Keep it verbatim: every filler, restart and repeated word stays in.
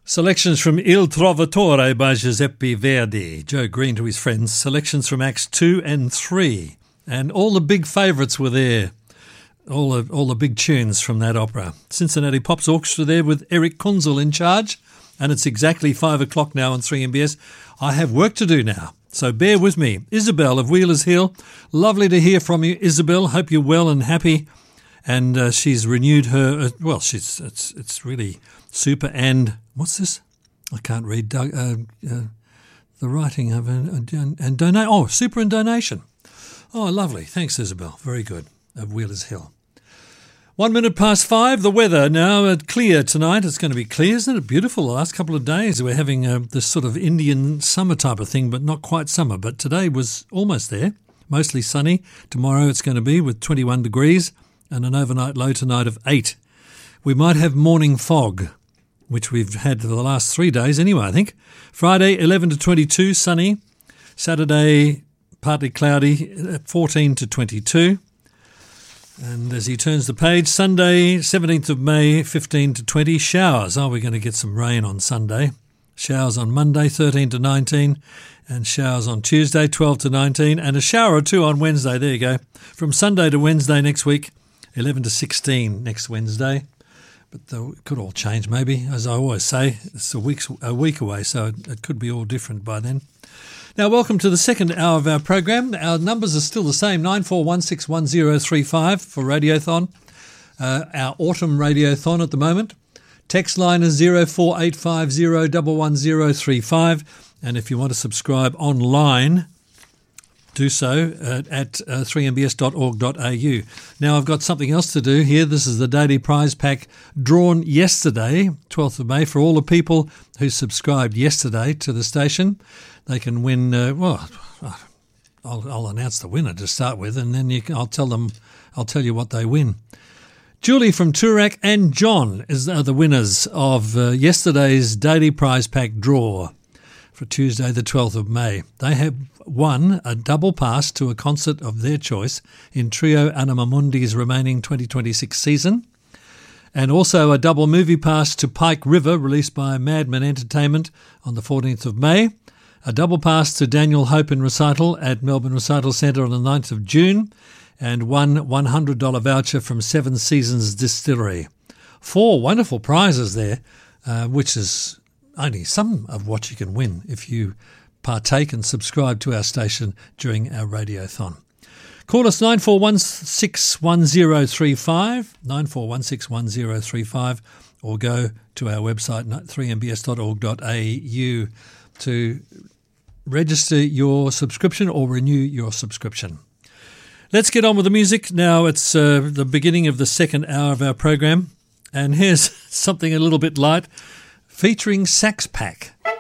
Selections from Il Trovatore by Giuseppe Verdi, Joe Green to his friends. Selections from Acts two and three. And all the big favourites were there. All the, all the big tunes from that opera. Cincinnati Pops Orchestra there with Eric Kunzel in charge. And it's exactly five o'clock now on three M B S. I have work to do now, so bear with me. Isabel of Wheelers Hill. Lovely to hear from you, Isabel. Hope you're well and happy. And uh, she's renewed her, uh, well, she's it's it's really super. And what's this? I can't read. Uh, uh, the writing of and, and donate. Oh, super and donation. Oh, lovely. Thanks, Isabel. Very good. Of Wheelers Hill. One minute past five. The weather now uh, clear tonight. It's going to be clear, isn't it? Beautiful. The last couple of days we're having uh, this sort of Indian summer type of thing, but not quite summer. But today was almost there. Mostly sunny. Tomorrow it's going to be with twenty-one degrees. And an overnight low tonight of eight. We might have morning fog, which we've had for the last three days anyway, I think. Friday, eleven to twenty-two, sunny. Saturday, partly cloudy, fourteen to twenty-two. And as he turns the page, Sunday, seventeenth of May, fifteen to twenty, showers. Oh, we're going to get some rain on Sunday. Showers on Monday, thirteen to nineteen. And showers on Tuesday, twelve to nineteen. And a shower or two on Wednesday. There you go. From Sunday to Wednesday next week. eleven to sixteen next Wednesday, but it could all change maybe. As I always say, it's a week, a week away, so it, it could be all different by then. Now, welcome to the second hour of our program. Our numbers are still the same, nine four one six one zero three five for Radiothon, uh, our autumn Radiothon at the moment. Text line is zero four eight five zero one one zero three five, and if you want to subscribe online, do so at, at uh, three m b s dot org dot a u. Now, I've got something else to do here. This is the daily prize pack drawn yesterday, twelfth of May, for all the people who subscribed yesterday to the station. They can win, uh, well, I'll, I'll announce the winner to start with, and then you can, I'll tell them, I'll tell you what they win. Julie from Toorak and John is, are the winners of uh, yesterday's daily prize pack draw for Tuesday the twelfth of May. They have won a double pass to a concert of their choice in Trio Anima Mundi's remaining twenty twenty-six season, and also a double movie pass to Pike River, released by Madman Entertainment on the fourteenth of May, a double pass to Daniel Hope in recital at Melbourne Recital Centre on the ninth of June, and one one hundred dollars voucher from Seven Seasons Distillery. Four wonderful prizes there, uh, which is only some of what you can win if you partake and subscribe to our station during our Radiothon. Call us nine four one six one zero three five, nine four one six one zero three five, or go to our website three m b s dot org dot a u to register your subscription or renew your subscription. Let's get on with the music. Now it's uh, the beginning of the second hour of our program, and here's something a little bit light, featuring Sax Pack.